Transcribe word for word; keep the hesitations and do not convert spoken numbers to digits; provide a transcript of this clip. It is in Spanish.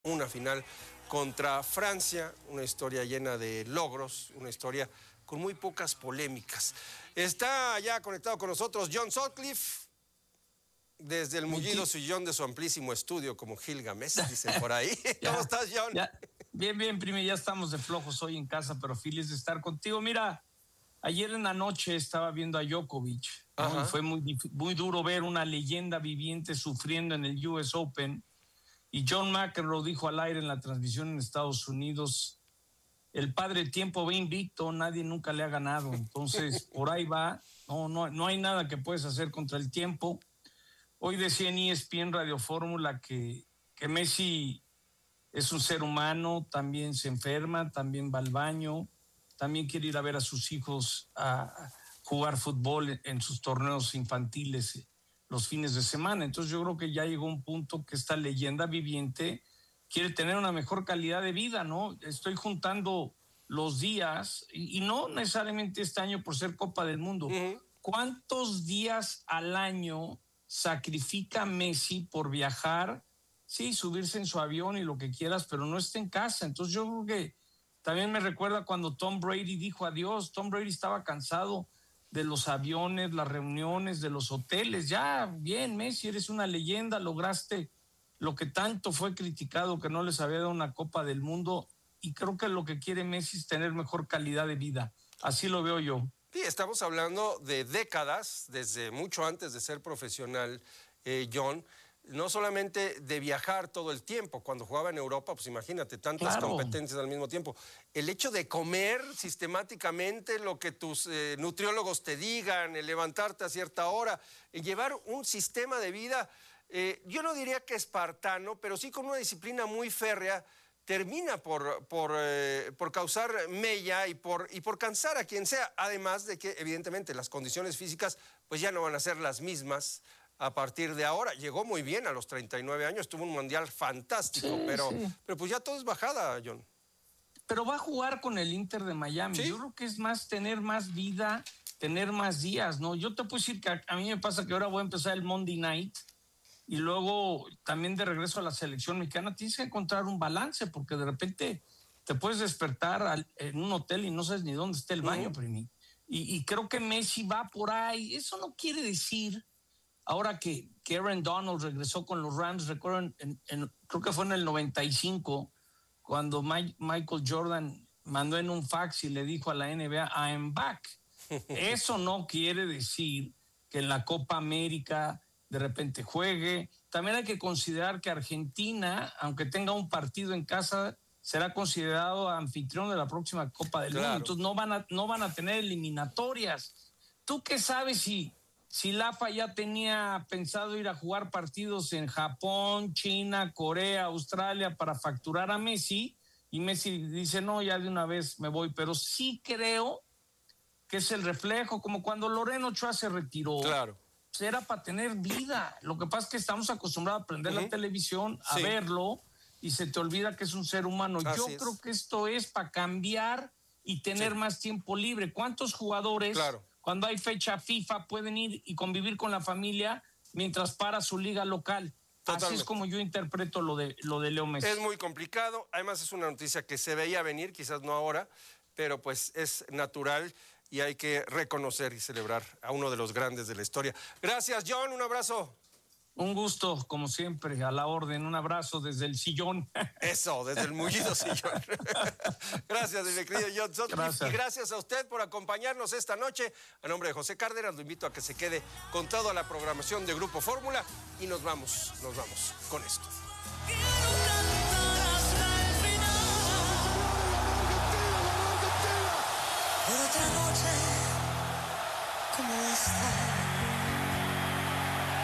una final contra Francia, una historia llena de logros, una historia con muy pocas polémicas. Está ya conectado con nosotros John Sutcliffe, desde el mullido sillón de su amplísimo estudio, como Gilgamesh, dicen por ahí. ¿Cómo ya, estás, John? Ya. Bien, bien, primi, ya estamos de flojos hoy en casa, pero feliz de estar contigo. Mira, ayer en la noche estaba viendo a Djokovic, ¿no? Y fue muy, muy duro ver una leyenda viviente sufriendo en el U S Open. Y John McEnroe dijo al aire en la transmisión en Estados Unidos: el padre tiempo va invicto, nadie nunca le ha ganado. Entonces, por ahí va. No, no, no hay nada que puedes hacer contra el tiempo. Hoy decía en E S P N Radio Fórmula que, que Messi es un ser humano, también se enferma, también va al baño, también quiere ir a ver a sus hijos a jugar fútbol en sus torneos infantiles los fines de semana. Entonces yo creo que ya llegó un punto que esta leyenda viviente quiere tener una mejor calidad de vida, ¿no? Estoy juntando los días, y, y no necesariamente este año por ser Copa del Mundo. Uh-huh. ¿Cuántos días al año sacrifica Messi por viajar? Sí, subirse en su avión y lo que quieras, pero no está en casa. Entonces yo creo que también me recuerda cuando Tom Brady dijo adiós. Tom Brady estaba cansado de los aviones, las reuniones, de los hoteles. Ya, bien, Messi, eres una leyenda, lograste lo que tanto fue criticado, que no les había dado una Copa del Mundo, y creo que lo que quiere Messi es tener mejor calidad de vida. Así lo veo yo. Sí, estamos hablando de décadas, desde mucho antes de ser profesional, eh, John, no solamente de viajar todo el tiempo. Cuando jugaba en Europa, pues imagínate, tantas claro. competencias al mismo tiempo. El hecho de comer sistemáticamente lo que tus eh, nutriólogos te digan, el levantarte a cierta hora, el llevar un sistema de vida, eh, yo no diría que espartano, pero sí con una disciplina muy férrea, termina por, por, eh, por causar mella y por, y por cansar a quien sea. Además de que, evidentemente, las condiciones físicas pues ya no van a ser las mismas a partir de ahora. Llegó muy bien a los treinta y nueve años, tuvo un mundial fantástico, sí, pero, sí. pero pues ya todo es bajada, John. Pero va a jugar con el Inter de Miami. ¿Sí? Yo creo que es más tener más vida, tener más días, ¿no? Yo te puedo decir que a, a mí me pasa que ahora voy a empezar el Monday Night y luego también de regreso a la selección mexicana. Tienes que encontrar un balance, porque de repente te puedes despertar al, en un hotel y no sabes ni dónde está el baño, uh-huh. primi. Y, y creo que Messi va por ahí. Eso no quiere decir... Ahora que, que Aaron Donald regresó con los Rams, recuerdo, en, en, en, creo que fue en el noventa y cinco, cuando Mike, Michael Jordan mandó en un fax y le dijo a la N B A, I'm back. Eso no quiere decir que en la Copa América de repente juegue. También hay que considerar que Argentina, aunque tenga un partido en casa, será considerado anfitrión de la próxima Copa del claro. Mundo. Entonces no van a, no van a tener eliminatorias. ¿Tú qué sabes si... Si la F A ya tenía pensado ir a jugar partidos en Japón, China, Corea, Australia para facturar a Messi, y Messi dice, no, ya de una vez me voy? Pero sí creo que es el reflejo, como cuando Loreno Ochoa se retiró. Claro. Pues era para tener vida. Lo que pasa es que estamos acostumbrados a prender uh-huh. la televisión, a sí. verlo, y se te olvida que es un ser humano. Así Yo es. creo que esto es para cambiar y tener sí. más tiempo libre. ¿Cuántos jugadores... Claro. Cuando hay fecha FIFA pueden ir y convivir con la familia mientras para su liga local? Totalmente. Así es como yo interpreto lo de, lo de Leo Messi. Es muy complicado, además es una noticia que se veía venir, quizás no ahora, pero pues es natural y hay que reconocer y celebrar a uno de los grandes de la historia. Gracias, John, un abrazo. Un gusto, como siempre, a la orden. Un abrazo desde el sillón. Eso, desde el mullido sillón. Gracias, mi querido John Sutcliffe. Gracias. Y gracias a usted por acompañarnos esta noche. A nombre de José Cárdenas, lo invito a que se quede con toda la programación de Grupo Fórmula y nos vamos, nos vamos con esto. Quiero cantar hasta el final. Otra noche como esta.